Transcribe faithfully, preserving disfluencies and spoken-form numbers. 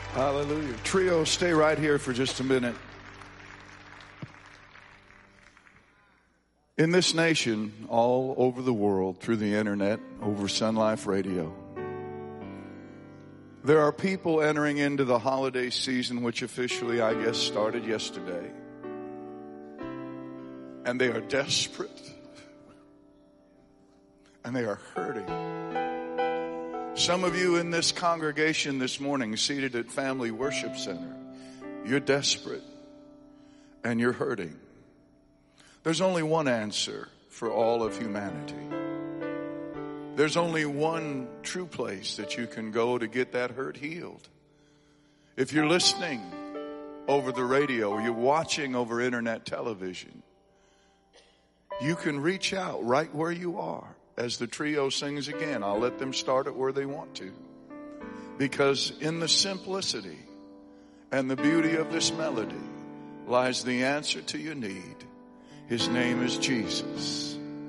Hallelujah. Trio, stay right here for just a minute. In this nation, all over the world, through the internet, over Sun Life Radio, there are people entering into the holiday season, which officially, I guess, started yesterday. And they are desperate. And they are hurting. Some of you in this congregation this morning, seated at Family Worship Center, you're desperate and you're hurting. There's only one answer for all of humanity. There's only one true place that you can go to get that hurt healed. If you're listening over the radio, or you're watching over internet television, you can reach out right where you are. As the trio sings again, I'll let them start it where they want to. Because in the simplicity and the beauty of this melody lies the answer to your need. His name is Jesus.